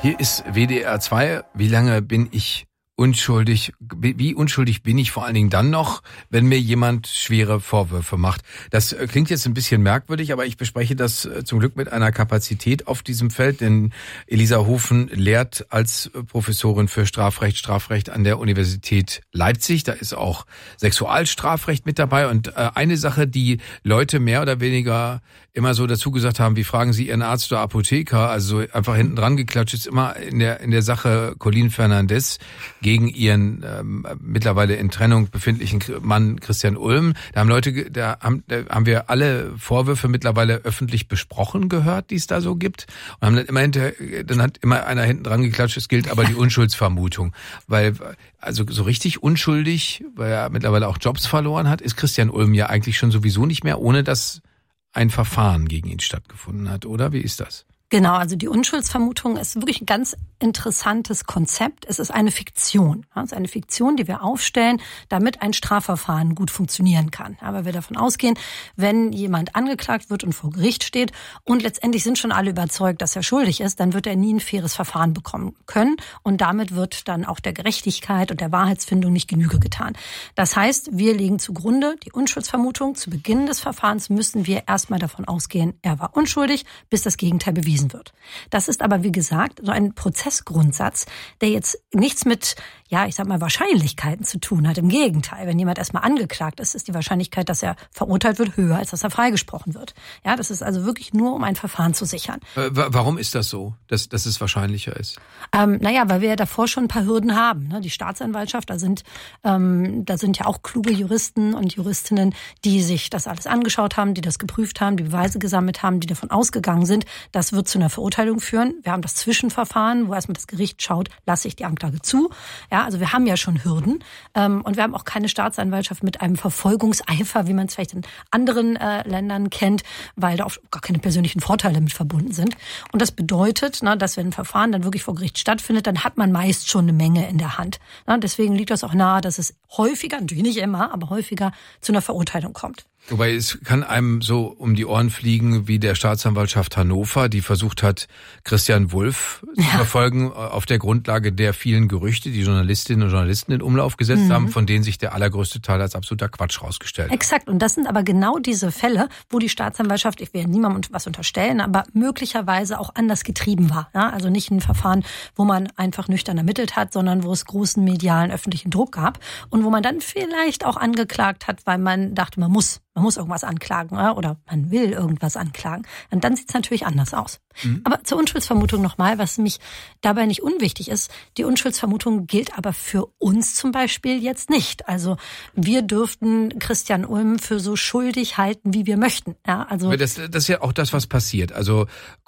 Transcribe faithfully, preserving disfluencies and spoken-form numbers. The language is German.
Hier ist W D R zwei. Wie lange bin ich unschuldig? Wie unschuldig bin ich vor allen Dingen dann noch, wenn mir jemand schwere Vorwürfe macht? Das klingt jetzt ein bisschen merkwürdig, aber ich bespreche das zum Glück mit einer Kapazität auf diesem Feld, denn Elisa Hofen lehrt als Professorin für Strafrecht, Strafrecht an der Universität Leipzig. Da ist auch Sexualstrafrecht mit dabei. Und eine Sache, die Leute mehr oder weniger immer so dazu gesagt haben, wie fragen Sie Ihren Arzt oder Apotheker, also einfach hinten dran geklatscht, ist immer in der in der Sache Colin Fernandes gegen ihren ähm, mittlerweile in Trennung befindlichen Mann Christian Ulm. Da haben Leute, da haben, da haben wir alle Vorwürfe mittlerweile öffentlich besprochen gehört, die es da so gibt. Und haben dann immer hinter, dann hat immer einer hinten dran geklatscht, es gilt aber die Unschuldsvermutung. Weil, also so richtig unschuldig, weil er mittlerweile auch Jobs verloren hat, ist Christian Ulm ja eigentlich schon sowieso nicht mehr, ohne dass ein Verfahren gegen ihn stattgefunden hat, oder? Wie ist das? Genau, also die Unschuldsvermutung ist wirklich ein ganz interessantes Konzept. Es ist eine Fiktion. Es ist eine Fiktion, die wir aufstellen, damit ein Strafverfahren gut funktionieren kann. Aber wir davon ausgehen, wenn jemand angeklagt wird und vor Gericht steht und letztendlich sind schon alle überzeugt, dass er schuldig ist, dann wird er nie ein faires Verfahren bekommen können und damit wird dann auch der Gerechtigkeit und der Wahrheitsfindung nicht Genüge getan. Das heißt, wir legen zugrunde die Unschuldsvermutung. Zu Beginn des Verfahrens müssen wir erstmal davon ausgehen, er war unschuldig, bis das Gegenteil bewiesen wird. Das ist aber, wie gesagt, so ein Prozessgrundsatz, der jetzt nichts mit, ja, ich sag mal, Wahrscheinlichkeiten zu tun hat. Im Gegenteil, wenn jemand erstmal angeklagt ist, ist die Wahrscheinlichkeit, dass er verurteilt wird, höher, als dass er freigesprochen wird. Ja, das ist also wirklich nur, um ein Verfahren zu sichern. Warum ist das so, dass, dass es wahrscheinlicher ist? Ähm, naja, weil wir ja davor schon ein paar Hürden haben. Ne? Die Staatsanwaltschaft, da sind, ähm, da sind ja auch kluge Juristen und Juristinnen, die sich das alles angeschaut haben, die das geprüft haben, die Beweise gesammelt haben, die davon ausgegangen sind, das wird zu einer Verurteilung führen. Wir haben das Zwischenverfahren, wo erstmal das Gericht schaut, lasse ich die Anklage zu. Ja, also wir haben ja schon Hürden. Ähm, und wir haben auch keine Staatsanwaltschaft mit einem Verfolgungseifer, wie man es vielleicht in anderen äh, Ländern kennt, weil da auch gar keine persönlichen Vorteile mit verbunden sind. Und das bedeutet, na, dass wenn ein Verfahren dann wirklich vor Gericht stattfindet, dann hat man meist schon eine Menge in der Hand. Na, deswegen liegt das auch nahe, dass es häufiger, natürlich nicht immer, aber häufiger zu einer Verurteilung kommt. Wobei es kann einem so um die Ohren fliegen wie der Staatsanwaltschaft Hannover, die versucht hat, Christian Wulff ja. zu verfolgen auf der Grundlage der vielen Gerüchte, die Journalistinnen und Journalisten in Umlauf gesetzt mhm. haben, von denen sich der allergrößte Teil als absoluter Quatsch rausgestellt hat. Exakt. Und das sind aber genau diese Fälle, wo die Staatsanwaltschaft, ich will niemandem was unterstellen, aber möglicherweise auch anders getrieben war. Ja, also nicht ein Verfahren, wo man einfach nüchtern ermittelt hat, sondern wo es großen medialen öffentlichen Druck gab und wo man dann vielleicht auch angeklagt hat, weil man dachte, man muss. Man muss irgendwas anklagen oder man will irgendwas anklagen. Und dann sieht es natürlich anders aus. Mhm. Aber zur Unschuldsvermutung nochmal, was mich dabei nicht unwichtig ist. Die Unschuldsvermutung gilt aber für uns zum Beispiel jetzt nicht. Also wir dürften Christian Ulm für so schuldig halten, wie wir möchten. Ja, also das, das ist ja auch das, was passiert. Also